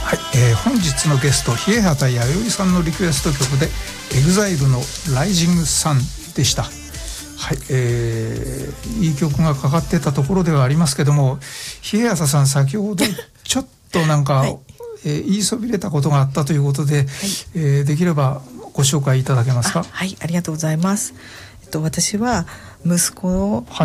はい、本日のゲスト稗畑弥生さんのリクエスト曲でEXILEのライジングサンでした。はい、いい曲がかかってたところではありますけども、稗畑さん先ほどちょっとなんか、はい、言いそびれたことがあったということで、はい、できればご紹介いただけますか。 はい、ありがとうございます。私は息子の、はい、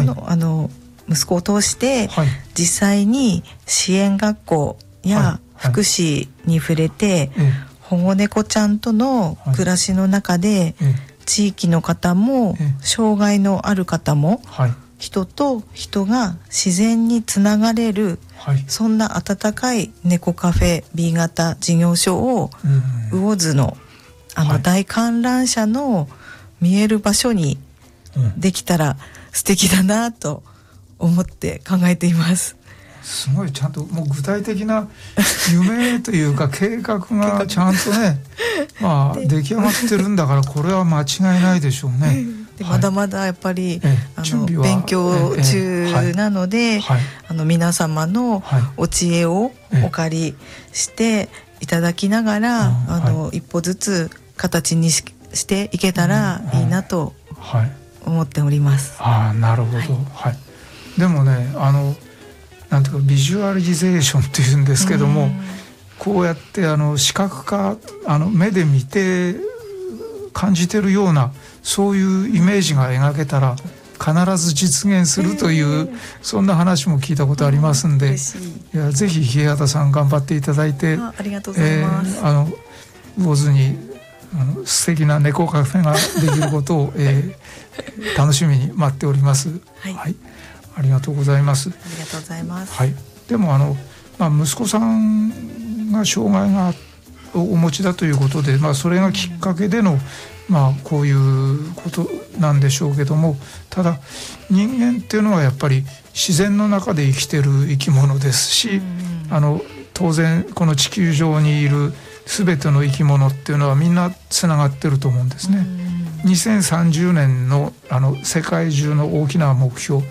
息子を通して、はい、実際に支援学校や福祉に触れて、はいはい、保護猫ちゃんとの暮らしの中で、はい、地域の方も、障害のある方も、はい、人と人が自然につながれる、はい、そんな温かい猫カフェ B 型事業所を、魚津の、はい、大観覧車の見える場所にできたら素敵だなと思って考えています。 すごいちゃんともう具体的な夢というか計画がちゃんとねまあ出来上がってるんだからこれは間違いないでしょうね。 でまだまだやっぱり勉強中なので、皆様のお知恵をお借りしていただきながら、一歩ずつ形にしていけたらいいなと思っております。 なるほど、はい、でもねなんていうかビジュアリゼーションっていうんですけども、こうやって視覚化目で見て感じてるようなそういうイメージが描けたら必ず実現するという、そんな話も聞いたことありますんで、いやぜひ稗畑さん頑張っていただいて、 ありがとうございます。 魚津に素敵な猫カフェができることを、楽しみに待っております。はい、はい、ありがとうございます。 ありがとうございます。 はい、でも息子さんが障害がお持ちだということで、それがきっかけでの、こういうことなんでしょうけども、ただ人間っていうのはやっぱり自然の中で生きてる生き物ですし、当然この地球上にいる全ての生き物っていうのはみんなつながってると思うんですね。2030年の世界中の大きな目標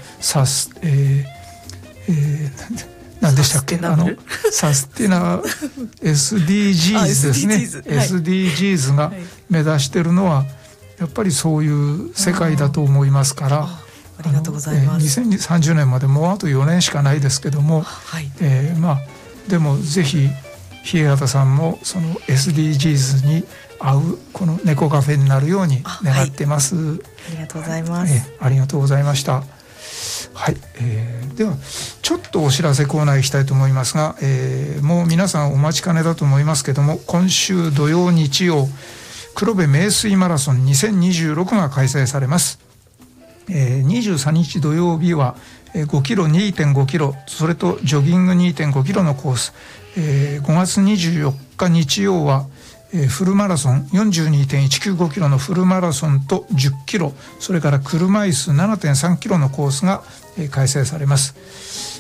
何でしたっけ、サスティナSDGs ですね。SDGs が目指してるのはやっぱりそういう世界だと思いますから、 ありがとうございます。 2030年までもうあと4年しかないですけども、でもぜひ稗畑さんもその SDGs に合うこの猫カフェになるように願ってます。 ありがとうございます。 ありがとうございました。はい、ではちょっとお知らせコーナー行きたいと思いますが、もう皆さんお待ちかねだと思いますけども、今週土曜日曜黒部名水マラソン2026が開催されます。23日土曜日は5キロ 2.5 キロそれとジョギング 2.5 キロのコース、5月24日日曜はフルマラソン 42.195 キロのフルマラソンと10キロ、それから車椅子 7.3 キロのコースが開催されます。